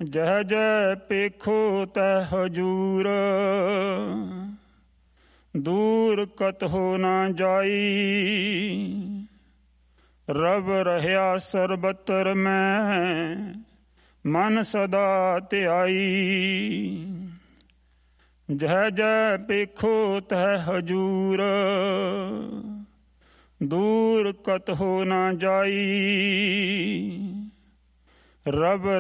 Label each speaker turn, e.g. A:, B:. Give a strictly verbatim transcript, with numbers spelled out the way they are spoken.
A: ਜਹ ਜੈ ਪੇਖੋ ਤੈ ਹਜੂਰ, ਦੂਰ ਕਤਹੁ ਨਾ ਜਾਈ। ਰਬ ਰਹਿਆ ਸਰਬਤਰ ਮੈਂ, ਮਨ ਸਦਾ ਧਿਆਈ। ਜਹ ਜੈ ਪੇਖੋ ਤੈ ਹਜੂਰ, ਦੂਰ ਕਤਹੁ ਨਾ ਜਾਈ। ਰਬ